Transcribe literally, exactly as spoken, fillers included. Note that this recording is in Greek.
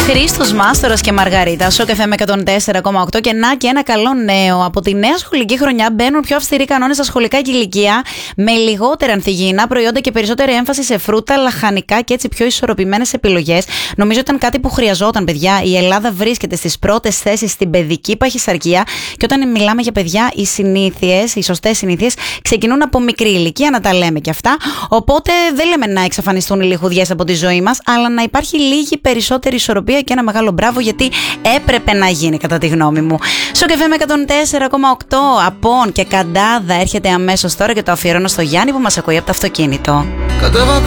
Χρήστος Μάστορας και Μαργαρίτα, Σοκ εφ εμ εκατόν τέσσερα κόμμα οκτώ. Και να και ένα καλό νέο. Από τη νέα σχολική χρονιά μπαίνουν πιο αυστηροί κανόνες στα σχολικά κηλικεία, με λιγότερα ανθυγιεινά προϊόντα και περισσότερη έμφαση σε φρούτα, λαχανικά και έτσι πιο ισορροπημένες επιλογές. Νομίζω ότι ήταν κάτι που χρειαζόταν, παιδιά. Η Ελλάδα βρίσκεται στις πρώτες θέσεις στην παιδική παχυσαρκία. Και όταν μιλάμε για παιδιά, οι συνήθειες, οι σωστές συνήθειες ξεκινούν από μικρή ηλικία, να τα λέμε και αυτά. Οπότε δεν λέμε να εξαφανιστούν οι λιχουδιές από τη ζωή μας, αλλά να υπάρχει λίγη περισσότερη ισορροπία και ένα μεγάλο μπράβο, γιατί έπρεπε να γίνει, κατά τη γνώμη μου. Σοκ εφ εμ εκατόν τέσσερα κόμμα οκτώ. Απόν και Καντάδα έρχεται αμέσως τώρα και το αφιερώνω στο Γιάννη που μας ακούει από το αυτοκίνητο. Κατέβα